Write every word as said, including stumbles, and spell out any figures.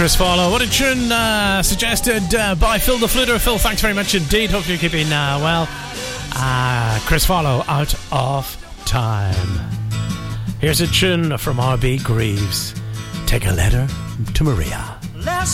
Chris Farlow. What a tune uh, suggested uh, by Phil the Fluter. Phil, thanks very much indeed. Hope you're keeping uh, well. Uh, Chris Farlow, Out of Time. Here's a tune from R B Greaves. Take a letter to Maria.